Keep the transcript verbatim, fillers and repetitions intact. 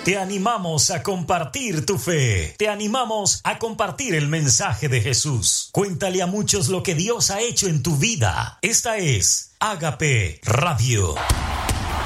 Te animamos a compartir tu fe. Te animamos a compartir el mensaje de Jesús. Cuéntale a muchos lo que Dios ha hecho en tu vida. Esta es Ágape Radio.